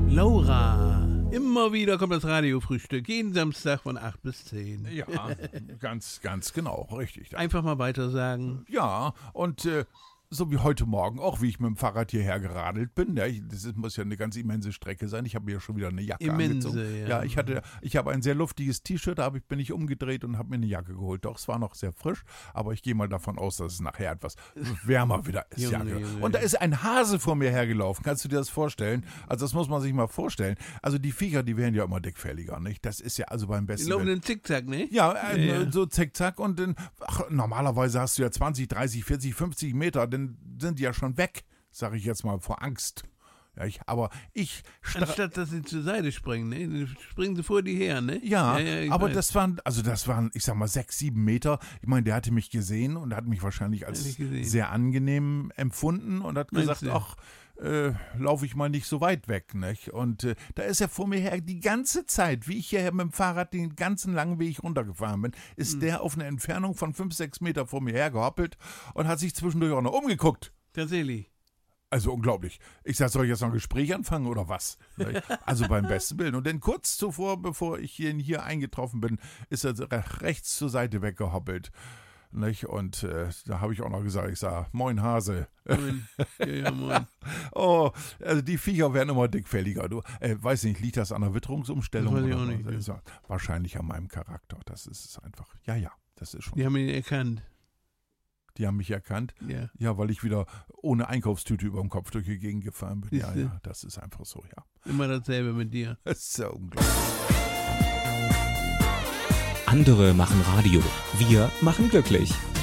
Laura. Immer wieder kommt das Radiofrühstück. Jeden Samstag von 8 bis 10. Ja, ganz genau, richtig. Einfach mal weiter sagen. Ja, und so wie heute Morgen, auch wie ich mit dem Fahrrad hierher geradelt bin. Ja, muss ja eine ganz immense Strecke sein. Ich habe mir ja schon wieder eine Jacke angezogen. Ja. Ja, ich habe ein sehr luftiges T-Shirt, da bin ich umgedreht und habe mir eine Jacke geholt. Doch, es war noch sehr frisch, aber ich gehe mal davon aus, dass es nachher etwas wärmer wieder ist. Junge. Und da ist ein Hase vor mir hergelaufen. Kannst du dir das vorstellen? Also das muss man sich mal vorstellen. Also die Viecher, die werden ja immer dickfälliger, nicht? Das ist ja also beim besten Die laufen in Zickzack, ne? Ja, so zickzack und dann, normalerweise hast du ja 20, 30, 40, 50 Meter, dann sind die ja schon weg, sage ich jetzt mal, vor Angst. Ja, Anstatt dass sie zur Seite springen, ne? Springen sie vor die her, ne? Ja, aber das waren, ich sag mal, 6, 7 Meter. Ich meine, der hatte mich gesehen und hat mich wahrscheinlich als sehr angenehm empfunden und hat gesagt, ach, laufe ich mal nicht so weit weg, nicht? Und da ist er vor mir her, die ganze Zeit, wie ich hierher mit dem Fahrrad den ganzen langen Weg runtergefahren bin, ist der auf eine Entfernung von 5, 6 Meter vor mir her gehoppelt und hat sich zwischendurch auch noch umgeguckt. Tatsächlich. Also unglaublich. Ich sag, soll ich jetzt noch ein Gespräch anfangen oder was? Also beim besten Willen. Und dann kurz zuvor, bevor ich hier eingetroffen bin, ist er rechts zur Seite weggehoppelt. Nicht? Und da habe ich auch noch gesagt, ich sage, moin Hase. Moin. Ja, moin. Oh, also die Viecher werden immer dickfälliger. Du, weiß nicht, liegt das an der Witterungsumstellung? Das weiß ich oder auch nicht, was? Ja. Wahrscheinlich an meinem Charakter. Das ist einfach, ja, das ist schon. Die haben ihn erkannt. Die haben mich erkannt? Ja, weil ich wieder ohne Einkaufstüte über dem Kopf durch die Gegend gefahren bin. Siehste? Ja, das ist einfach so, ja. Immer dasselbe mit dir. Das ist ja unglaublich. Andere machen Radio. Wir machen glücklich.